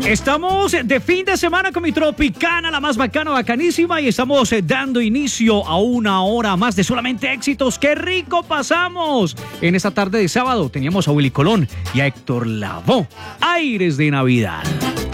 Estamos de fin de semana con mi Tropicana, la más bacana, bacanísima, y estamos dando inicio a una hora más de solamente éxitos. ¡Qué rico pasamos! En esta tarde de sábado teníamos a Willy Colón y a Héctor Lavoe. Aires de Navidad.